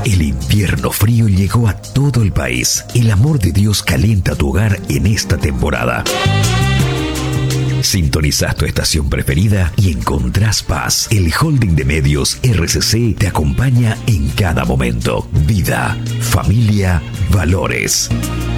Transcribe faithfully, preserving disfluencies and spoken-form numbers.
El invierno frío llegó a todo el país. El amor de Dios calienta tu hogar en esta temporada. Sintonizás tu estación preferida y encontrás paz. El holding de medios R C C te acompaña en cada momento. Vida, familia, valores.